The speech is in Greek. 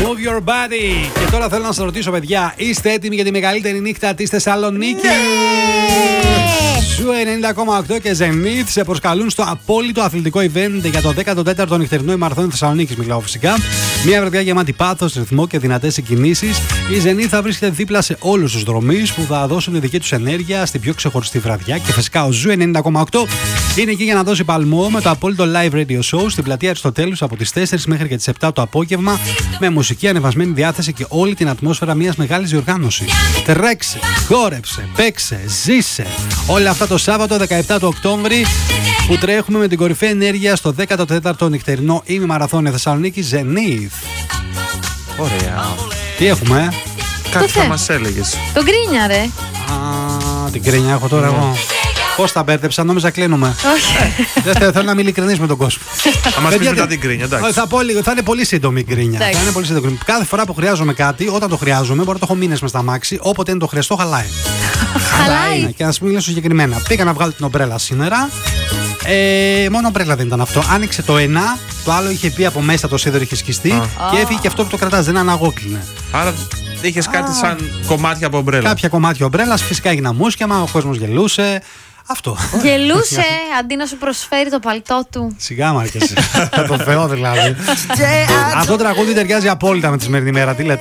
Move your body. Και τώρα θέλω να σας ρωτήσω, παιδιά, είστε έτοιμοι για τη μεγαλύτερη νύχτα της Θεσσαλονίκης? Σου 90,8 και Zenith σε προσκαλούν στο απόλυτο αθλητικό event για το 14ο νυχτερινό ημαραθώνιο Θεσσαλονίκης. Μιλάω φυσικά. Μια βραδιά γεμάτη πάθος, ρυθμό και δυνατές συγκινήσεις. Η Zenith θα βρίσκεται δίπλα σε όλους τους δρομείς που θα δώσουν τη δική τους ενέργεια στην πιο ξεχωριστή βραδιά. Και φυσικά ο Ζου 90,8 είναι εκεί για να δώσει παλμό με το απόλυτο live radio show στην πλατεία Αριστοτέλους από τις 4 μέχρι και τις 7 το απόγευμα. Με μουσική, ανεβασμένη διάθεση και όλη την ατμόσφαιρα μιας μεγάλης διοργάνωσης. Τρέξε, χόρεψε, παίξε, ζήσε. Όλα αυτά το Σάββατο 17 του Οκτώβρη που τρέχουμε με την κορυφαία ενέργεια στο 14ο νυχτερινό ημιμαραθώνιο Θεσσαλονίκη Zenith. Ωραία. Τι έχουμε, Κάτι θα μας έλεγες. Τον Γκρίνια, ρε. Α, την Γκρίνια έχω τώρα εγώ. Πώς τα μπέρδεψα, νόμιζα κλείνουμε. Όχι. Δεν θέλω να είμαι ειλικρινής με τον κόσμο. Θα μας πεις μετά την Γκρίνια, εντάξει. Θα πω λίγο, θα είναι πολύ σύντομη η Γκρίνια. Θα είναι πολύ σύντομη. Κάθε φορά που χρειάζομαι κάτι, όταν το χρειάζομαι, μπορεί να το έχω μήνες μες στα μάξι, όποτε είναι το χρειαστό, χαλάει. Χαλάει. Και να σου μιλήσω συγκεκριμένα. Πήγα να βγάλω την ομπρέλα σήμερα. Μόνο ομπρέλα δεν ήταν αυτό. Άνοιξε το ένα, το άλλο είχε πει από μέσα το σίδερο είχε σκιστεί και έφυγε και αυτό που το κρατάς, δεν αναγόκλινε. Άρα είχες κάτι σαν κομμάτια από ομπρέλα. Κάποια κομμάτια ομπρέλας, φυσικά έγινα μουσκιαμα, ο κόσμος γελούσε. Αυτό. Γελούσε αντί να σου προσφέρει το παλτό του. Σιγά μ' άρκεσαι. Το Θεό δηλαδή. Αυτό το τραγούδι ταιριάζει απόλυτα με τη σημερινή μέρα. Τι λέτε?